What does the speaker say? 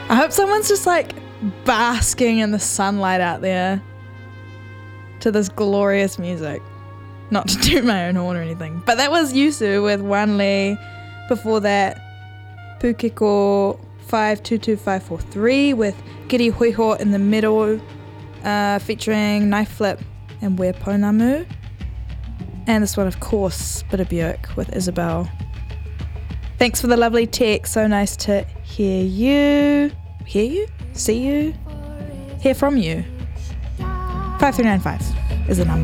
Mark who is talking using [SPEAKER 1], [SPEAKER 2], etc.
[SPEAKER 1] I hope someone's just like basking in the sunlight out there to this glorious music. Not to toot my own horn or anything. But that was Yusu with Wan Lee. Before that, Pukeko 522543 with Giri Hoiho in the middle, featuring Knife Flip and Where Pounamu. And this one, of course, Bit of Björk with Isabel. Thanks for the lovely text. So nice to hear you. Hear you? See you? Hear from you. 5395 is the number.